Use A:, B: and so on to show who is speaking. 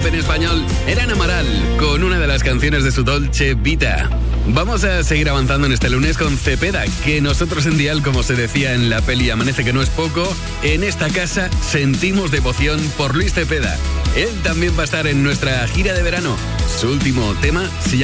A: pop en español eran Amaral, con una de las canciones de su Dolce Vita. Vamos a seguir avanzando en este lunes con Cepeda, que nosotros en Dial, como se decía en la peli Amanece que no es poco, en esta casa sentimos devoción por Luis Cepeda. Él también va a estar en nuestra gira de verano. Su último tema se llama